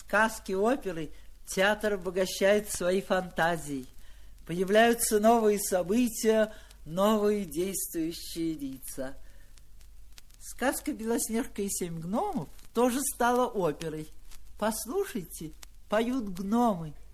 сказки, оперы театр обогащает свои фантазии. Появляются новые события, новые действующие лица. Сказка «Белоснежка и 7 гномов» тоже стала оперой. Послушайте, поют гномы.